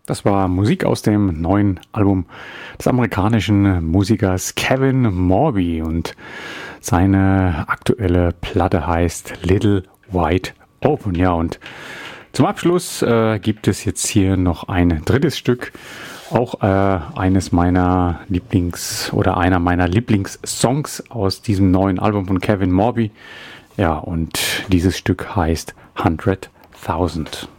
Das war Musik aus dem neuen Album des amerikanischen Musikers Kevin Morby und seine aktuelle Platte heißt Little White Open. Ja, und zum Abschluss gibt es jetzt hier noch ein drittes Stück, auch eines meiner einer meiner Lieblingssongs aus diesem neuen Album von Kevin Morby. Ja, und dieses Stück heißt 100,000.